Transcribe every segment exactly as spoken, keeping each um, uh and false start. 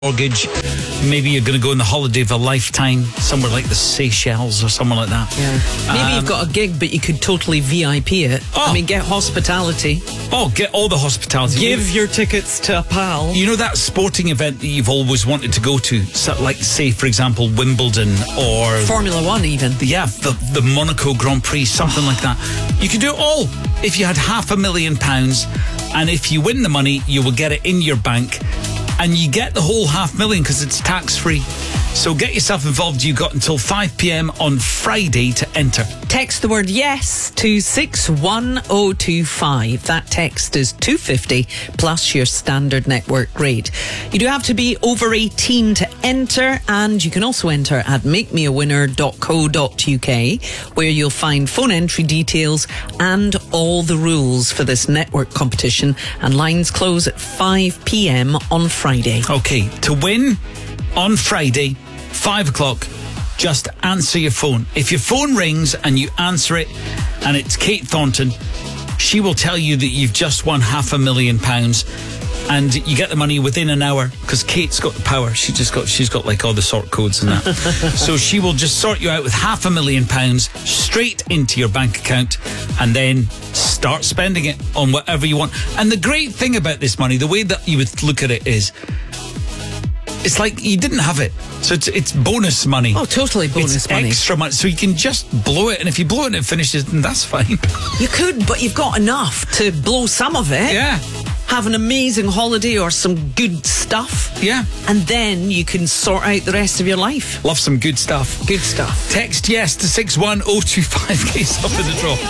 mortgage. Maybe you're going to go on the holiday of a lifetime somewhere like the Seychelles or somewhere like that. Yeah. Maybe um, you've got a gig, but you could totally V I P it. Oh. I mean, get hospitality. Oh, get all the hospitality. Give you, your tickets to a pal. You know that sporting event that you've always wanted to go to? So, like, say, for example, Wimbledon or... Formula One, even. Yeah, the, the Monaco Grand Prix, something like that. You could do it all if you had half a million pounds. And if you win the money, you will get it in your bank. And you get the whole half million because it's tax-free. So get yourself involved. You've got until five p.m. on Friday to enter. Text the word yes to six one oh two five. That text is two hundred fifty plus your standard network rate. You do have to be over eighteen to enter, and you can also enter at make me a winner dot co dot uk, where you'll find phone entry details and all the rules for this network competition. And lines close at five p.m. on Friday. Okay, to win on Friday, five o'clock, just answer your phone. If your phone rings and you answer it and it's Kate Thornton, she will tell you that you've just won half a million pounds and you get the money within an hour because Kate's got the power. She just got, she's got like all the sort codes and that. So she will just sort you out with half a million pounds straight into your bank account and then start spending it on whatever you want. And the great thing about this money, the way that you would look at it is, it's like you didn't have it. So it's it's bonus money. Oh, totally bonus it's money. Extra money. So you can just blow it. And if you blow it and it finishes, then that's fine. You could, but you've got enough to blow some of it. Yeah. Have an amazing holiday or some good stuff. Yeah. And then you can sort out the rest of your life. Love some good stuff. Good stuff. Text yes to six one oh two five. Case up in the draw.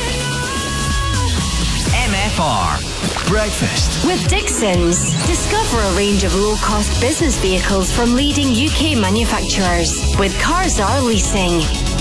M F R Breakfast with Dixons. Discover a range of low-cost business vehicles from leading U K manufacturers with Carzar Leasing.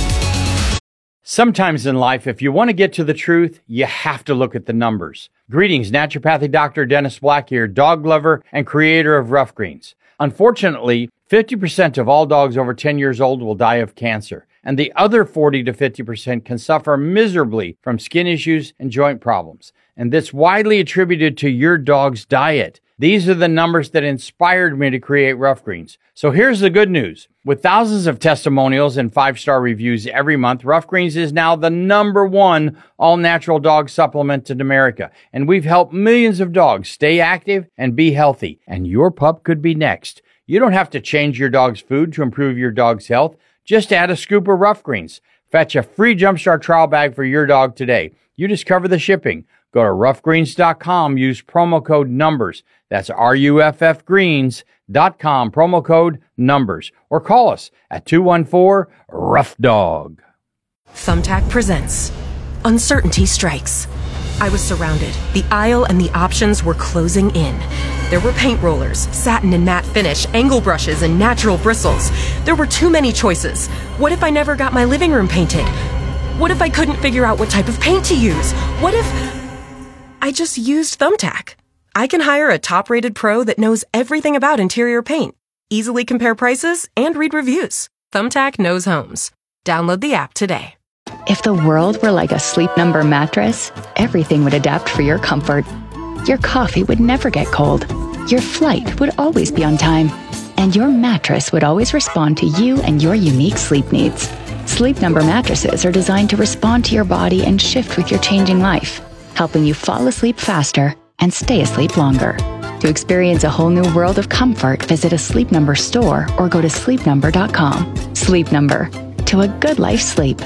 Sometimes in life, if you want to get to the truth, you have to look at the numbers. Greetings, naturopathic doctor Dennis Black here, dog lover and creator of Rough Greens. Unfortunately, fifty percent of all dogs over ten years old will die of cancer, and the other forty to fifty percent can suffer miserably from skin issues and joint problems. And this widely attributed to your dog's diet. These are the numbers that inspired me to create Rough Greens. So here's the good news. With thousands of testimonials and five-star reviews every month, Rough Greens is now the number one all-natural dog supplement in America. And we've helped millions of dogs stay active and be healthy. And your pup could be next. You don't have to change your dog's food to improve your dog's health. Just add a scoop of Rough Greens. Fetch a free Jumpstart trial bag for your dog today. You just cover the shipping. Go to rough greens dot com, use promo code NUMBERS. That's R U F F greens dot com, promo code NUMBERS. Or call us at two one four, rough dog. Thumbtack presents Uncertainty Strikes. I was surrounded. The aisle and the options were closing in. There were paint rollers, satin and matte finish, angle brushes, and natural bristles. There were too many choices. What if I never got my living room painted? What if I couldn't figure out what type of paint to use? What if I just used Thumbtack? I can hire a top-rated pro that knows everything about interior paint, easily compare prices, and read reviews. Thumbtack knows homes. Download the app today. If the world were like a Sleep Number mattress, everything would adapt for your comfort. Your coffee would never get cold. Your flight would always be on time. And your mattress would always respond to you and your unique sleep needs. Sleep Number mattresses are designed to respond to your body and shift with your changing life, helping you fall asleep faster and stay asleep longer. To experience a whole new world of comfort, visit a Sleep Number store or go to sleep number dot com. Sleep Number. To a good life sleep.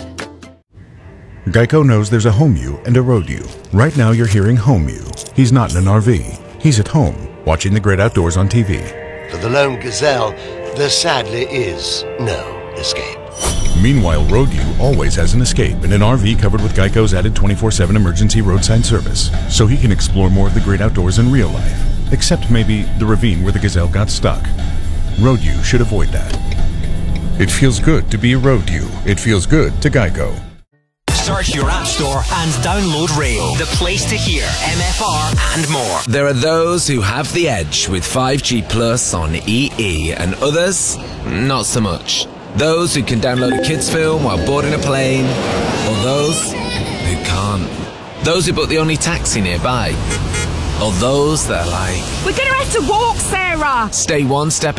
Geico knows there's a home you and a road you. Right now you're hearing home you. He's not in an R V. He's at home, watching the great outdoors on T V. For the lone gazelle, there sadly is no escape. Meanwhile, Road U always has an escape in an R V covered with Geico's added twenty-four seven emergency roadside service, so he can explore more of the great outdoors in real life, except maybe the ravine where the gazelle got stuck. Road U should avoid that. It feels good to be a Road U. It feels good to Geico. Search your app store and download Ring, the place to hear M F R and more. There are those who have the edge with five G Plus on E E and others, not so much. Those who can download a kids film while boarding a plane, or those who can't. Those who book the only taxi nearby, or those that are like, we're going to have to walk, Sarah. stay one step